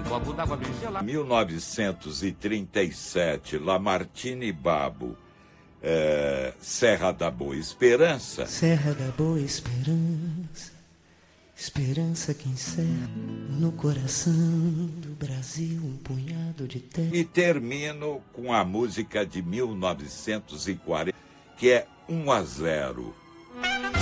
copo d'água bem gelado. 1937, Lamartine Babo, Serra da Boa Esperança. Serra da Boa Esperança, esperança que encerra no coração do Brasil um punhado de terra. E termino com a música de 1940, que é 1-0.